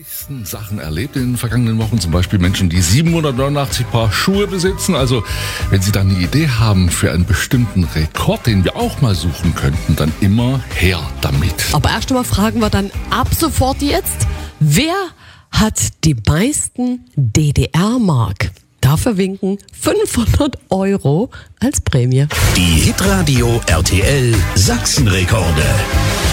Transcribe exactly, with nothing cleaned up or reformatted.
lustigsten Sachen erlebt in den vergangenen Wochen. Zum Beispiel Menschen, die siebenhundertneunundachtzig Paar Schuhe besitzen. Also wenn Sie da eine Idee haben für einen bestimmten Rekord, den wir auch mal suchen könnten, dann immer her damit. Aber erst einmal fragen wir dann ab sofort jetzt, wer hat die meisten D D R-Mark? Dafür winken fünfhundert Euro als Prämie. Die Hitradio R T L Sachsenrekorde.